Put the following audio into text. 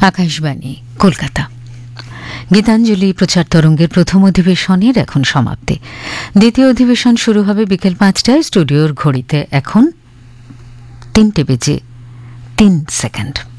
আকাশবাণী কলকাতা। গীতাঞ্জলি প্রচার তরঙ্গের প্রথম অধিবেশনের এখন সমাপ্তি। দ্বিতীয় অধিবেশন শুরু হবে বিকেল 5টায়। স্টুডিওর ঘড়িতে এখন 3:03।